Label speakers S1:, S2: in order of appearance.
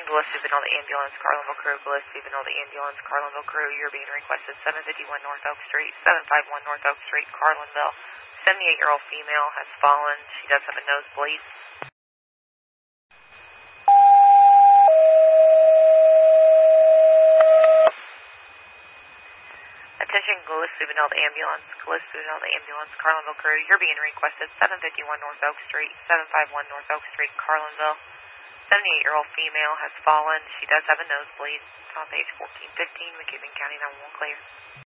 S1: Gillespie Benalda Ambulance, Carlinville Crew, Gillespie Benalda Ambulance, Carlinville Crew. You're being requested 751 North Oak Street, 751 North Oak Street, Carlinville. 78-year-old female has fallen. She does have a nosebleed. Attention Gillespie Benalda Ambulance, Gillespie Benalda Ambulance, Carlinville Crew. You're being requested 751 North Oak Street, 751 North Oak Street, Carlinville. 78-year-old female has fallen. She does have a nosebleed. It's on page 1415, McKibbin County 911 clear.